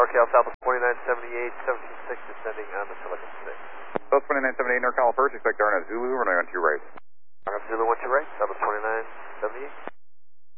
NorCal, Southwest 2978, 176, descending on the Silicon 6. South 2978, NorCal first, expect RNF Zulu, running on 2 right. RNF Zulu 1 2 right, Southwest 2978.